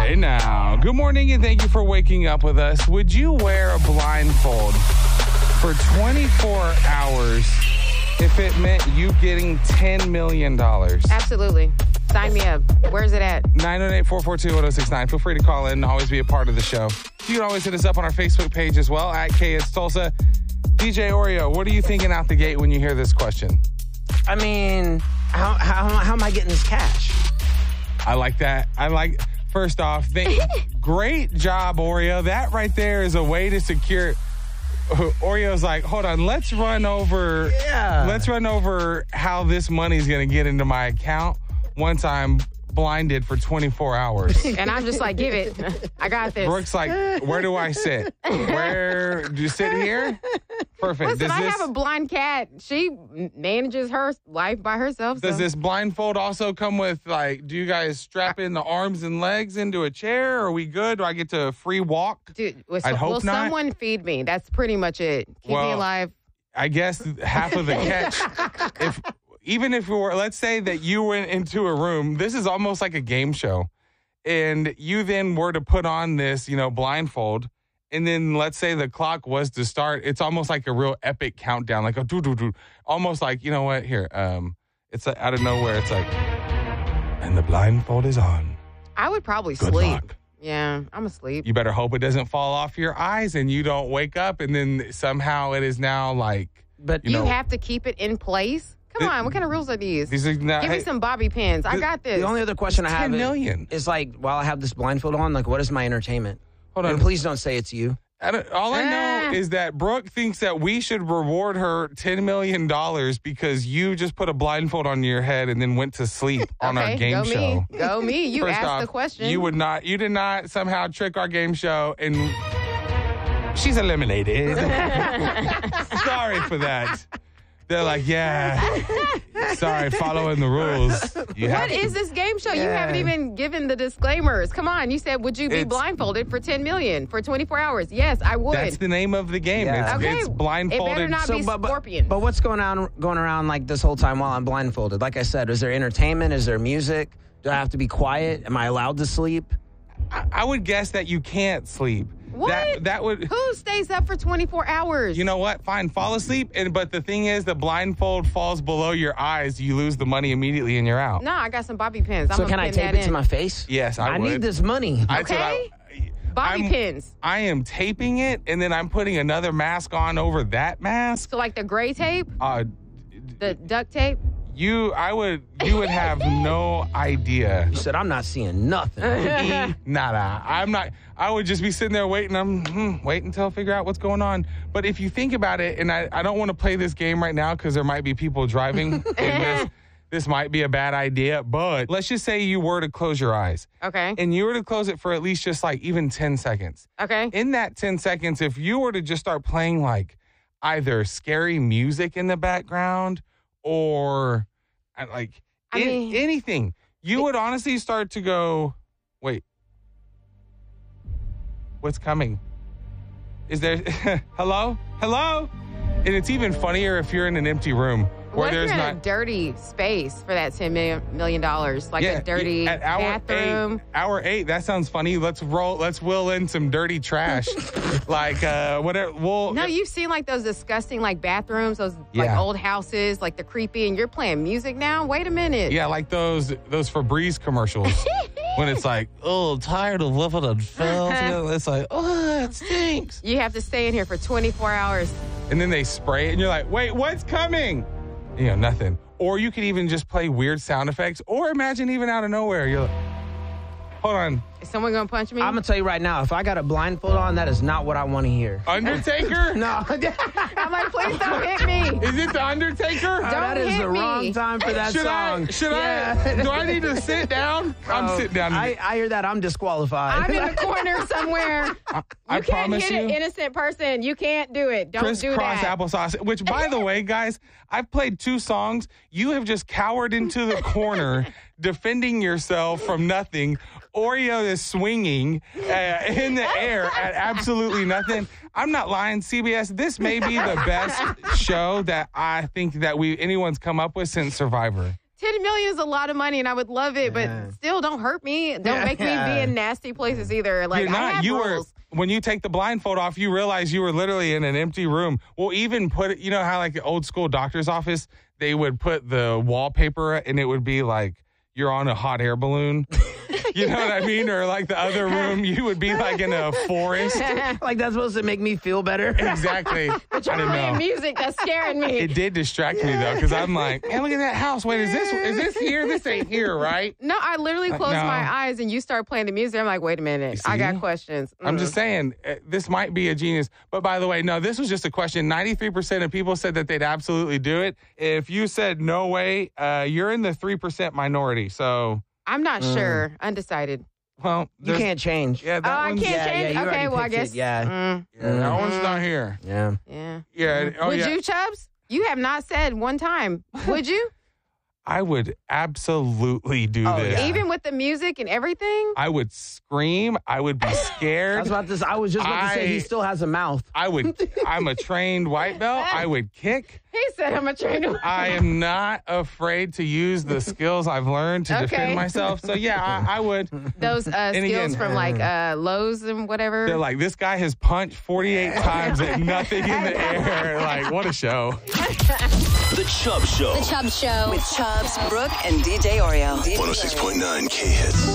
right now. Good morning and thank you for waking up with us. Would you wear a blindfold for 24 hours if it meant you getting $10 million? Absolutely. Sign me up. Where's it at? 918-442-1069. Feel free to call in and always be a part of the show. You can always hit us up on our Facebook page as well, at It's Tulsa. DJ Oreo, what are you thinking out the gate when you hear this question? I mean, how am I getting this cash? I like that. First off, great job, Oreo. That right there is a way to secure. Oreo's like, hold on, let's run over how this money's going to get into my account once I'm blinded for 24 hours. And I'm just like, give it. I got this. Brooke's like, where do I sit? Where do you sit here? Perfect. Listen, I have a blind cat. She manages her life by herself. Does this blindfold also come with, like, do you guys strap in the arms and legs into a chair? Are we good? Do I get to free walk? Dude, I'd hope not. Someone feed me? That's pretty much it. Keep me alive. I guess half of the catch, even if we were, let's say that you went into a room, this is almost like a game show, and you then were to put on this, blindfold, and then let's say the clock was to start, it's almost like a real epic countdown, like a do-do-do, almost like, you know what, here, it's out of nowhere, it's like, and the blindfold is on. I would probably Good sleep. luck. Yeah, I'm asleep. You better hope it doesn't fall off your eyes and you don't wake up and then somehow it is now like, but you have to keep it in place? Come on, what kind of rules are these? These are not, Give me some bobby pins. I got this. The only other question I have is like, while I have this blindfold on, like, what is my entertainment? Hold on. And please don't say it's you. All I know is that Brooke thinks that we should reward her $10 million because you just put a blindfold on your head and then went to sleep on our game show. Go me. You First asked off, the question. You did not somehow trick our game show and she's eliminated. Sorry for that. They're like, sorry, following the rules. What is this game show? You haven't even given the disclaimers. Come on. You said, would you be blindfolded for $10 million for 24 hours? Yes, I would. That's the name of the game. Yeah. It's blindfolded. It better not be Scorpion. But what's going around like this whole time while I'm blindfolded? Like I said, is there entertainment? Is there music? Do I have to be quiet? Am I allowed to sleep? I would guess that you can't sleep. What? That would. Who stays up for 24 hours? You know what? Fine, fall asleep. But the thing is, the blindfold falls below your eyes. You lose the money immediately, and you're out. No, I got some bobby pins. So can I tape it to my face? Yes, I would. I need this money. Okay. Bobby pins. I am taping it, and then I'm putting another mask on over that mask. So like the gray tape, the duct tape. You would have no idea. You said I'm not seeing nothing. Nada. I'm not. I would just be sitting there waiting. Waiting until I figure out what's going on. But if you think about it, and I don't want to play this game right now because there might be people driving. And this might be a bad idea. But let's just say you were to close your eyes. Okay. And you were to close it for at least just like even 10 seconds. Okay. In that 10 seconds, if you were to just start playing like either scary music in the background or like anything, you would honestly start to go, wait, what's coming? Is there, hello? And it's even funnier if you're in an empty room. What if you're in a dirty space for that $10 million? Like a dirty bathroom? Hour 8, that sounds funny. Let's wheel in some dirty trash. Like, whatever. No, you've seen like those disgusting like bathrooms, those like old houses, like the creepy, and you're playing music now? Wait a minute. Yeah, like those Febreze commercials. When it's like, tired of living in filth. It's like, it stinks. You have to stay in here for 24 hours. And then they spray it, and you're like, wait, what's coming? Nothing. Or you could even just play weird sound effects. Or imagine even out of nowhere, you're like, hold on. Is someone going to punch me? I'm going to tell you right now, if I got a blindfold on, that is not what I want to hear. Undertaker? No. I'm like, please don't hit me. Is it the Undertaker? That is the wrong time for that song. Should I? Do I need to sit down? I'm sitting down. I hear that. I'm disqualified. I'm in the corner somewhere. I promise you. You can't hit an innocent person. You can't do it. Don't do that. Crisscross applesauce. Which, by the way, guys, I've played 2 songs. You have just cowered into the corner, defending yourself from nothing. Oreo is swinging in the air at absolutely nothing. I'm not lying, CBS. This may be the best show that I think that anyone's come up with since Survivor. $10 million is a lot of money, and I would love it, but still, don't hurt me. Don't make me be in nasty places either. Like, You're not. I have rules. When you take the blindfold off, you realize you were literally in an empty room. We'll even put it, you know how like the old school doctor's office, they would put the wallpaper and it would be like you're on a hot air balloon. You know what I mean? Or like the other room, you would be like in a forest. Like that's supposed to make me feel better. Exactly. I didn't know. Music that's scaring me. It did distract me though, because I'm like, man, look at that house. Wait, is this here? This ain't here, right? No, I literally close my eyes and you start playing the music. I'm like, wait a minute. I got questions. I'm just saying, this might be a genius. But by the way, no, this was just a question. 93% of people said that they'd absolutely do it. If you said no way, you're in the 3% minority. So I'm not sure. Undecided. Well, you can't change. Yeah, that one's, can't change. you Okay, well, I guess. Yeah. That one's not here. Yeah. Yeah. Oh, Would you, Chubbs? You have not said one time. Would you? I would absolutely do this. yeah. Even with the music and everything? I would scream. I would be scared. I was just about to say he still has a mouth. I'm a trained white belt. I would kick. He said I'm a trainer. I am not afraid to use the skills I've learned to defend myself. So yeah, I would. Those skills from like Lowe's and whatever. They're like, this guy has punched 48 times at nothing in the air. Like, what a show. The Chubb Show. The Chubb Show. With Chubbs, Brooke, and DJ Oreo. 106.9 K-Hits.